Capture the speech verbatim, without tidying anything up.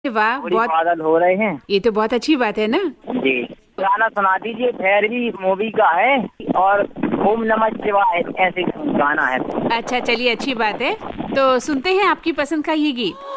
वाह, बहुत बादल हो रहे हैं। ये तो बहुत अच्छी बात है ना जी, गाना सुना दीजिए। भैरवी मूवी का है और ओम नमः शिवाय ऐसे गाना है। अच्छा, चलिए अच्छी बात है। तो सुनते हैं आपकी पसंद का ये गीत।